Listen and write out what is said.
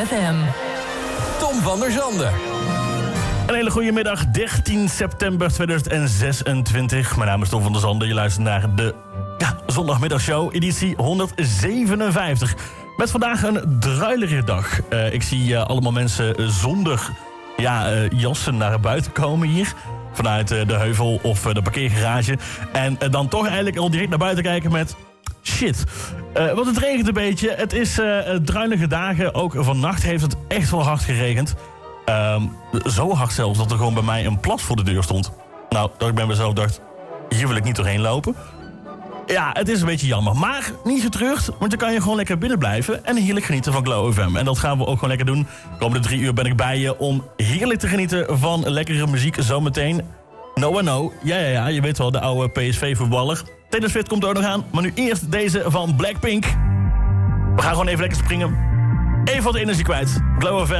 FM. Tom van der Zanden. Een hele goede middag, 13 september 2026. Mijn naam is Tom van der Zanden. Je luistert naar de zondagmiddagshow, editie 157. Met vandaag een druilige dag. Ik zie allemaal mensen zonder jassen naar buiten komen hier. Vanuit de heuvel of de parkeergarage. En dan toch eigenlijk al direct naar buiten kijken met... shit. Want het regent een beetje. Het is druilige dagen. Ook vannacht heeft het echt wel hard geregend. Zo hard zelfs dat er gewoon bij mij een plas voor de deur stond. Nou, dat ik bij mezelf dacht... hier wil ik niet doorheen lopen. Ja, het is een beetje jammer. Maar niet getreurd, want dan kan je gewoon lekker binnen blijven... en heerlijk genieten van Glow FM. En dat gaan we ook gewoon lekker doen. De komende 3 uur ben ik bij je om heerlijk te genieten van lekkere muziek. Zometeen No I Know. Ja, je weet wel, de oude PSV-voetballer. Taylor Swift komt er ook nog aan. Maar nu eerst deze van Blackpink. We gaan gewoon even lekker springen. Even wat energie kwijt. Glow FM.